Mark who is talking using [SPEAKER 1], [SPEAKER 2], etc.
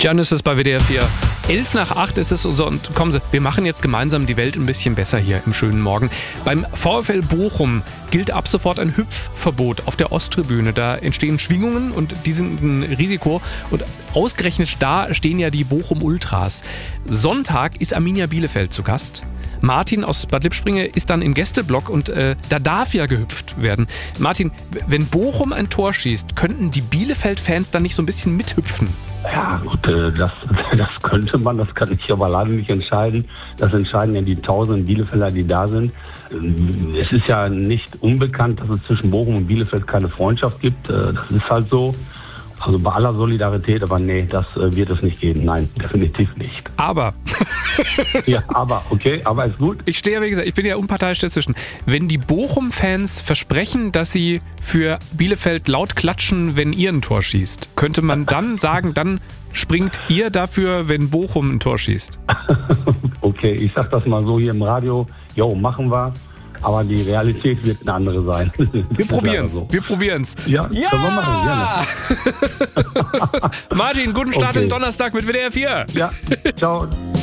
[SPEAKER 1] Giannis ist bei WDR 4. 7:11 ist es und kommen Sie, wir machen jetzt gemeinsam die Welt ein bisschen besser hier im schönen Morgen. Beim VfL Bochum gilt ab sofort ein Hüpfverbot auf der Osttribüne. Da entstehen Schwingungen und die sind ein Risiko. Und ausgerechnet da stehen ja die Bochum Ultras. Sonntag ist Arminia Bielefeld zu Gast. Martin aus Bad Lippspringe ist dann im Gästeblock und da darf ja gehüpft werden. Martin, wenn Bochum ein Tor schießt, könnten die Bielefeld-Fans dann nicht so ein bisschen mithüpfen?
[SPEAKER 2] Ja gut, das könnte man, das kann ich aber leider nicht entscheiden. Das entscheiden ja die tausenden Bielefelder, die da sind. Es ist ja nicht unbekannt, dass es zwischen Bochum und Bielefeld keine Freundschaft gibt. Das ist halt so. Also bei aller Solidarität, aber nee, das wird es nicht geben. Nein, definitiv nicht.
[SPEAKER 1] Aber.
[SPEAKER 2] Ja, aber ist gut.
[SPEAKER 1] Ich stehe ja, wie gesagt, ich bin ja unparteiisch dazwischen. Wenn die Bochum-Fans versprechen, dass sie für Bielefeld laut klatschen, wenn ihr ein Tor schießt, könnte man dann sagen, dann springt ihr dafür, wenn Bochum ein Tor schießt?
[SPEAKER 2] Okay, ich sag das mal so hier im Radio. Jo, machen wir. Aber die Realität wird eine andere sein.
[SPEAKER 1] Wir probieren's.
[SPEAKER 2] So.
[SPEAKER 1] Wir probieren's.
[SPEAKER 2] Ja, können wir machen, gerne.
[SPEAKER 1] Martin, guten Start in Donnerstag mit WDR 4.
[SPEAKER 2] Ja, ciao.